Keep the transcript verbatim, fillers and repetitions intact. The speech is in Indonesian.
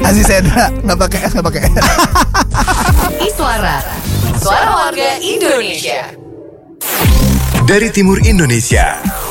Aziz Hendra nggak pakai S, nggak pakai S. Iswara, suara warga Indonesia. Dari timur Indonesia,